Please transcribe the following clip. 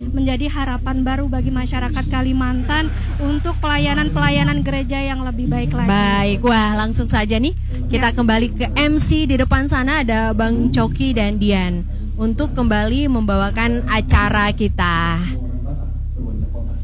menjadi harapan baru bagi masyarakat Kalimantan untuk pelayanan-pelayanan gereja yang lebih baik lagi. Baik, wah langsung saja nih kita kembali ke MC. Di depan sana ada Bang Coki dan Dian untuk kembali membawakan acara kita.